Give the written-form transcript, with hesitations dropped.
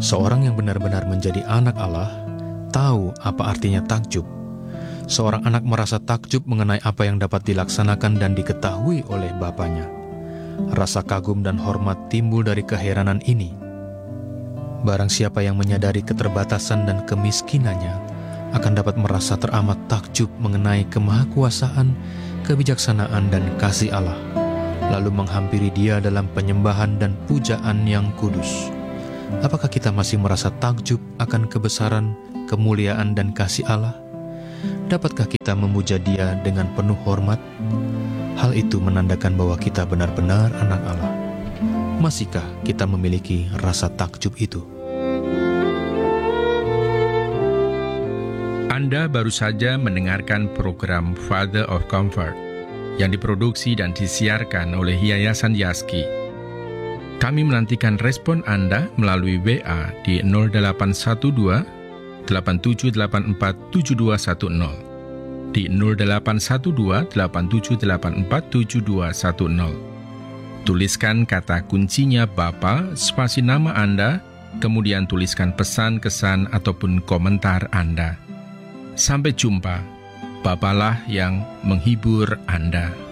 Seorang yang benar-benar menjadi anak Allah tahu apa artinya takjub. Seorang anak merasa takjub mengenai apa yang dapat dilaksanakan dan diketahui oleh bapanya. Rasa kagum dan hormat timbul dari keheranan ini. Barang siapa yang menyadari keterbatasan dan kemiskinannya akan dapat merasa teramat takjub mengenai kemahakuasaan, kebijaksanaan, dan kasih Allah, lalu menghampiri Dia dalam penyembahan dan pujaan yang kudus. Apakah kita masih merasa takjub akan kebesaran, kemuliaan, dan kasih Allah? Dapatkah kita memuja Dia dengan penuh hormat? Hal itu menandakan bahwa kita benar-benar anak Allah. Masihkah kita memiliki rasa takjub itu? Anda baru saja mendengarkan program Father of Comfort yang diproduksi dan disiarkan oleh Yayasan Yaski. Kami menantikan respon Anda melalui WA di 0812 8784 7210, di 0812 8784 7210. Tuliskan kata kuncinya Bapa, spasi nama Anda, kemudian tuliskan pesan, kesan, ataupun komentar Anda. Sampai jumpa, Bapalah yang menghibur Anda.